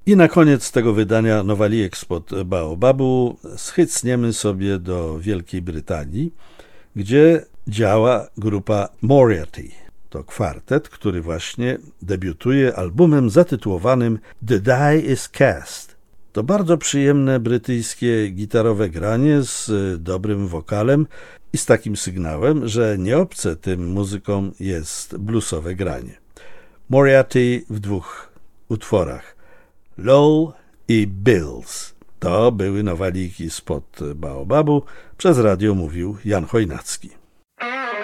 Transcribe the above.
I na koniec tego wydania nowalijek spod Baobabu schycniemy sobie do Wielkiej Brytanii, gdzie działa grupa Moriarty. To kwartet, który właśnie debiutuje albumem zatytułowanym The Die is Cast. To bardzo przyjemne brytyjskie gitarowe granie z dobrym wokalem i z takim sygnałem, że nieobce tym muzykom jest bluesowe granie. Moriarty w dwóch utworach. Low i Bills. To były nowalijki spod Baobabu. Przez radio mówił Jan Chojnacki.